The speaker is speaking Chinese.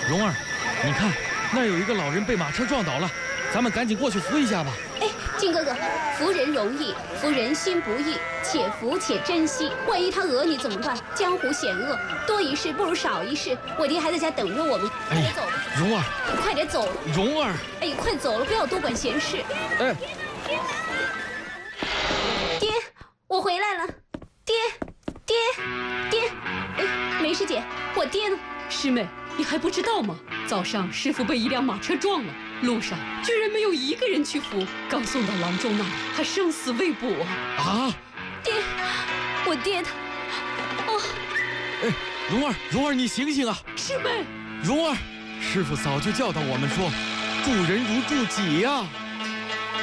蓉儿，你看，那儿有一个老人被马车撞倒了，咱们赶紧过去扶一下吧。 哎，靖哥哥，扶人容易，扶人心不易，且扶且珍惜。万一他讹你怎么办？江湖险恶，多一事不如少一事。我爹还在家等着我们，快点走吧。 蓉儿， 你快点走。 蓉儿， 哎，快走了，不要多管闲事。 哎， 爹，我回来了。爹，哎，梅师姐，我爹呢？ 师妹，你还不知道吗？早上师傅被一辆马车撞了，路上居然没有一个人去扶，刚送到郎中那里，还生死未卜啊！ 啊！ 爹，我爹他，哦， 哎，蓉儿，你醒醒啊！ 师妹， 蓉儿，师傅早就教导我们说，助人如助己呀。